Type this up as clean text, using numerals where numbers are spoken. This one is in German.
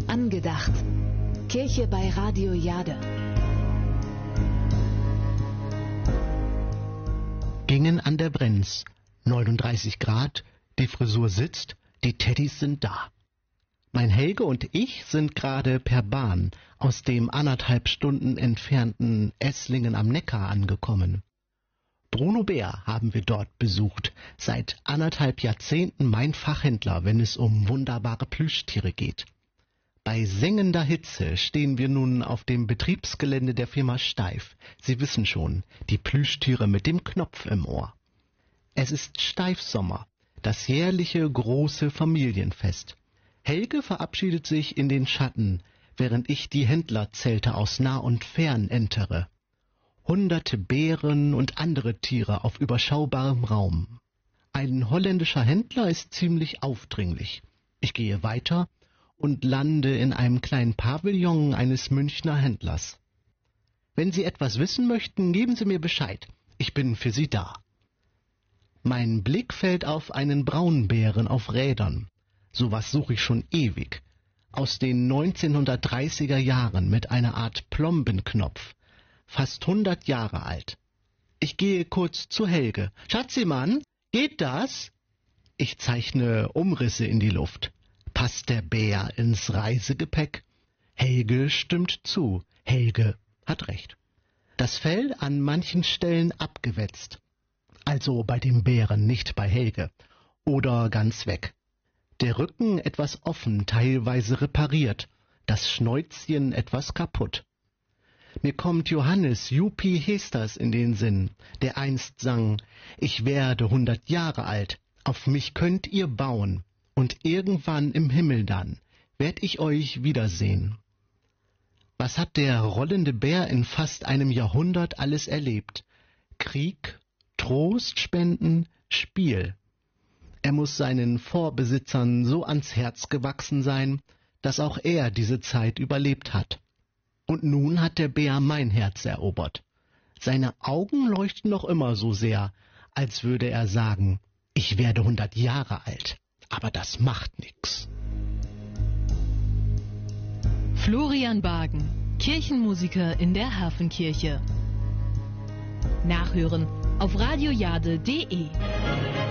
Angedacht. Kirche bei Radio Jade. Gingen an der Brenz. 39 Grad, die Frisur sitzt, die Teddys sind da. Mein Helge und ich sind gerade per Bahn aus dem 1,5 Stunden entfernten Esslingen am Neckar angekommen. Bruno Bär haben wir dort besucht, seit 1,5 Jahrzehnten mein Fachhändler, wenn es um wunderbare Plüschtiere geht. Bei sengender Hitze stehen wir nun auf dem Betriebsgelände der Firma Steif. Sie wissen schon, die Plüschtiere mit dem Knopf im Ohr. Es ist Steifsommer, das jährliche große Familienfest. Helge verabschiedet sich in den Schatten, während ich die Händlerzelte aus nah und fern entere. Hunderte Bären und andere Tiere auf überschaubarem Raum. Ein holländischer Händler ist ziemlich aufdringlich. Ich gehe weiter und lande in einem kleinen Pavillon eines Münchner Händlers. Wenn Sie etwas wissen möchten, geben Sie mir Bescheid. Ich bin für Sie da. Mein Blick fällt auf einen Braunbären auf Rädern. Sowas suche ich schon ewig. Aus den 1930er Jahren mit einer Art Plombenknopf. Fast 100 Jahre alt. Ich gehe kurz zu Helge. Schatzimann, geht das? Ich zeichne Umrisse in die Luft. Passt der Bär ins Reisegepäck? Helge stimmt zu. Helge hat recht. Das Fell an manchen Stellen abgewetzt. Also bei dem Bären, nicht bei Helge. Oder ganz weg. Der Rücken etwas offen, teilweise repariert. Das Schnäuzchen etwas kaputt. Mir kommt Johannes Jupi Hesters in den Sinn, der einst sang, ich werde 100 Jahre alt, auf mich könnt ihr bauen, und irgendwann im Himmel dann werd ich euch wiedersehen. Was hat der rollende Bär in fast einem Jahrhundert alles erlebt? Krieg, Trost spenden, Spiel. Er muss seinen Vorbesitzern so ans Herz gewachsen sein, dass auch er diese Zeit überlebt hat. Und nun hat der Bär mein Herz erobert. Seine Augen leuchten noch immer so sehr, als würde er sagen, ich werde 100 Jahre alt, aber das macht nix. Florian Bagen, Kirchenmusiker in der Hafenkirche. Nachhören auf radiojade.de.